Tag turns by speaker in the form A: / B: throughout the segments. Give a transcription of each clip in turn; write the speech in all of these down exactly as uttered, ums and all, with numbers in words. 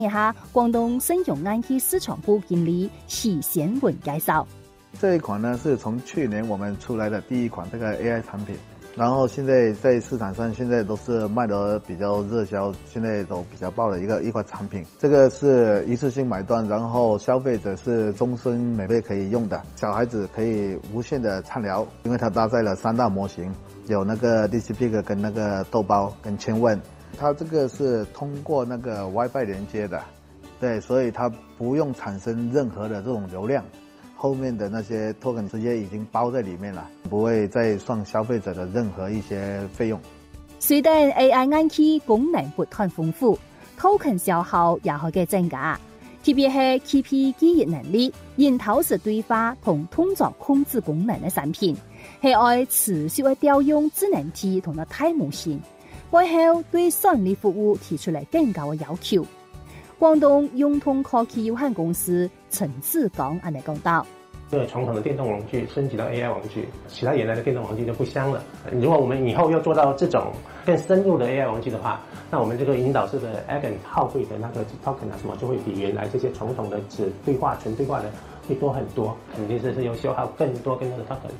A: 一下廣東省用眼器市場部經理許顯文介紹。
B: 這一款呢是從去年我們出來的第一款這個 A I 產品，然後現在在市場上現在都是賣得比較熱銷，現在都比較爆的一個一款產品。這個是一次性買斷，然後消費者是終身免費可以用的，小孩子可以無限的暢聊，因為它搭載了三大模型，有那個 DeepSeek 跟那個豆包跟千問。它這個是通過那個 WiFi 連接的，對，所以它不用產生任何的這種流量，後面的那些 token 直接已經包在裡面了，不會再算消費者的任何一些費用。
A: 雖然 A I 眼器功能不斷豐富 ，token 消耗也可以增加，特別係具備記憶能力、人頭實對話同動作控制功能嘅產品，係愛持續嘅調用智能體同埋大模型。背後對算力服務提出嚟更高嘅要求。廣東永通科技有限公司陳志剛安尼講到：，
C: 這個傳統的電動玩具升級到 A I 玩具，其他原來的電動玩具就不香了。如果我們以後要做到這種更深入的 A I 玩具的話，那我們這個引導式的 agent 耗費的那個 token 啊，什麼就會比原來這些傳統的只對話、純對話的會多很多，肯定是是要消耗更多更多的 token。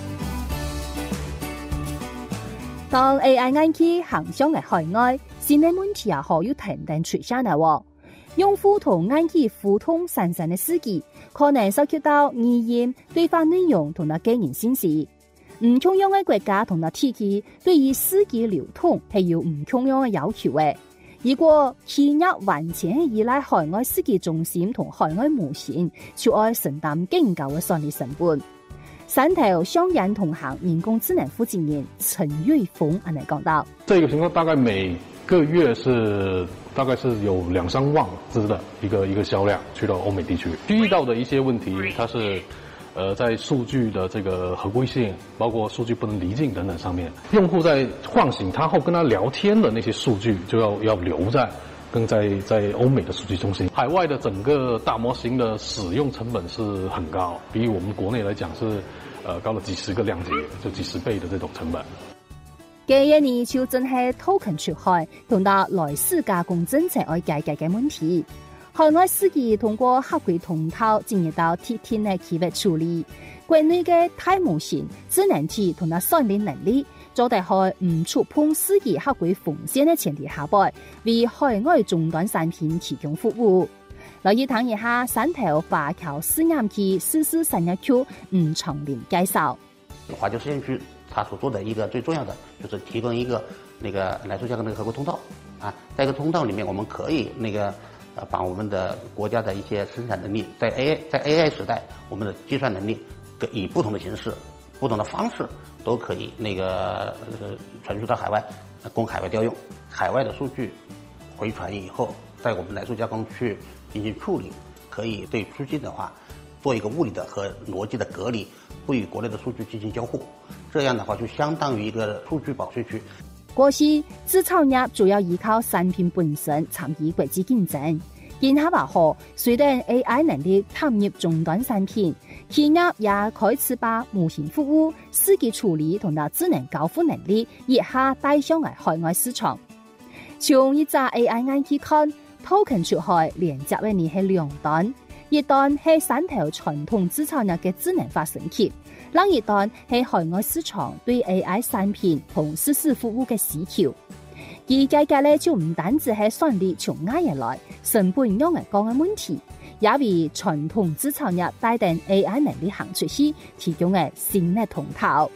A: 當 A I 眼器行向嘅海外，新嘅問題也可以停定出現嚟。用戶同眼器互通神聖嘅司機，可能涉及到語言、對話內容同埋個人信息。唔同樣嘅國家同埋地區對於司機流通係有唔同樣嘅要求嘅。如果企業完全係依賴海外司機中心同海外模型，就要承擔更高嘅算力成本。汕頭商人同行人工智能負責人陳瑞峰安尼講到：，
D: 這個情況大概每個月是大概是有兩三萬支的一個一個銷量去到歐美地區。遇到的一些問題，它是，呃，在數據的這個合規性，包括數據不能離境等等上面，用戶在喚醒他後跟他聊天的那些數據就要要留在跟在在歐美的數據中心。海外的整個大模型的使用成本是很高，比我們國內來講是，呃，高了幾十個量級，就幾十倍的這種成本。
A: 今一年就真係 token 出海，同到來市加工政策愛解決嘅問題。海外司機通過合規通道進入到特定嘅區域處理，國內嘅大模型、智能體同埋算力能力，做得開唔觸碰司機合規風險嘅前提下擺，為海外終端產品提供服務。留意睇一下汕頭華僑試驗區實施產業區吳長林介紹。
E: 華僑試驗區它所做的一個最重要的就是提供一個那個來數加工的合規通道啊，在一個通道裡面，我們可以那個呃把我們的國家的一些生產能力，在 A I 在 A I 時代，我們的計算能力以不同的形式、不同的方式都可以那個呃傳輸到海外，供海外調用。海外的數據回傳以後，在我們來數加工區進行處理，可以對數據的話做一個物理的和邏輯的隔離，不與國內的數據進行交互。這樣的話就相當於一個數據保稅區。
A: 過去製造業主要依靠產品本身參與國際競爭。現下話好，隨着 A I 能力踏入終端產品，企業也開始把模型服務、司機處理同埋智能交付能力一下帶上嚟海外市場。從一隻 A I 眼器看 ，token 出海連接嘅呢係兩端，一端係汕頭傳統製造業嘅智能化升級。另一端係海外市場對 A I 產品同實時服務嘅需求，而價格咧就唔單止係算力從外而來，成本讓人降嘅問題，也為傳統製造業帶動 A I 能力行出去提供嘅新嘅通道。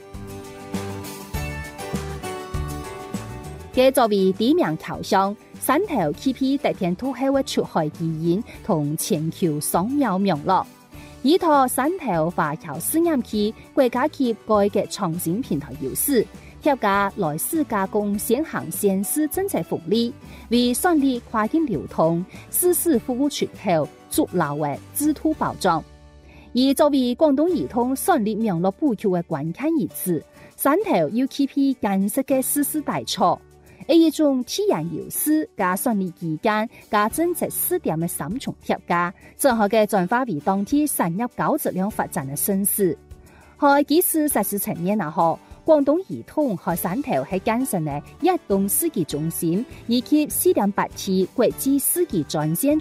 A: 嘅作為地面橋上，汕頭 K P 特天都係會出海基因同全球商業網絡。依託汕頭華僑試驗區國家級改革創新平台優勢，添加來市加工先行先試政策福利，為算力跨境流通、實時服務出口築牢嘅制度保障。而作為廣東移通算力網絡布局嘅關鍵一詞，汕頭有 K P 建設嘅實施大廠。係一種體驗優勢加算力基建加政策試點嘅三重疊加，正好嘅轉化為當地產業高質量發展嘅盛事。喺技術實施層面啊，嗬，廣東移通喺汕頭係建成嘅移動司機中心，以及四點八 T 國際司機專線